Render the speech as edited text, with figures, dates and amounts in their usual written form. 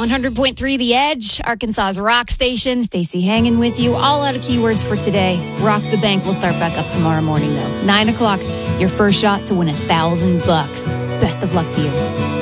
100.3 The Edge, Arkansas's rock station. Stacey hanging with you. All out of keywords for today. Rock the Bank will start back up tomorrow morning, though. 9 o'clock, your first shot to win $1,000. Best of luck to you.